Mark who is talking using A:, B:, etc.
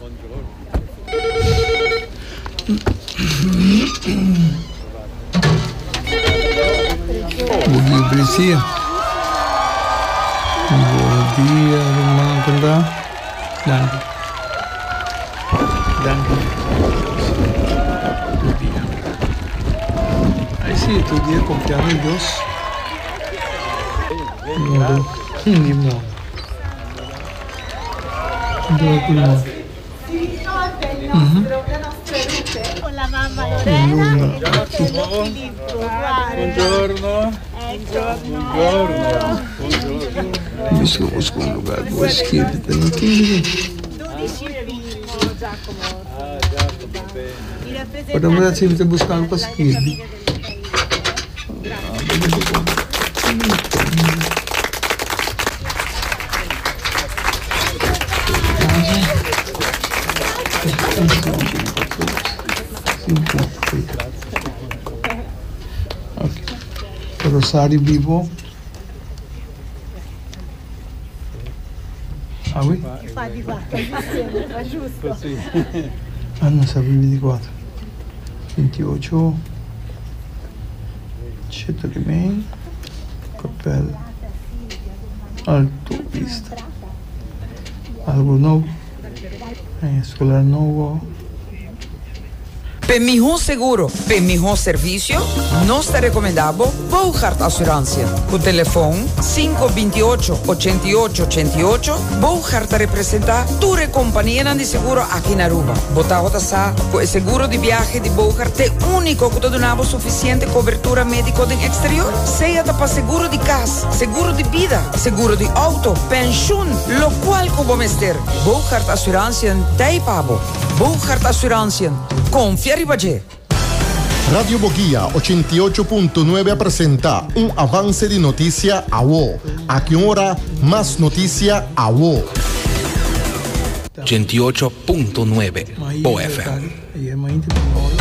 A: Buenos días. Buenos días, hermano. ¿Verdad? Danke. Buen día. Ay, sí, tu día confiado en Dios. Ni modo.
B: Con la mamma Lorena e con Filippo.
C: Buongiorno.
A: Busco un lugar dove scrivere tranquillo.
B: 12 primo, Giacomo.
A: Ora me la sempre buscando per scrivere. Rosario vivo. Ah oui?
B: Fa di fatto, fa giusto.
A: Ah non sapevo 24. 28. Ceto Remain. Cappella. Alto Vista. Algo nuovo. Escolar nuovo.
D: Per mejor seguro, per mejor servicio, nos te recomendamos Bouchard Assurantia. Con teléfono 528-8888, Bouchard te representa tu compañía de seguro aquí en Aruba. Botado sa, con el seguro de viaje de Bouchard, te único que te donamos suficiente cobertura médica en exterior. Sea para seguro de casa, seguro de vida, seguro de auto, pensión, lo cual como mester. Bouchard Assurantia te pago. Bouchard Assurantia. Confia Ribagé.
E: Radio Boguía 88.9 presenta un avance de noticia a WO. A qué hora más noticia a WO.
F: 88.9 BOFM.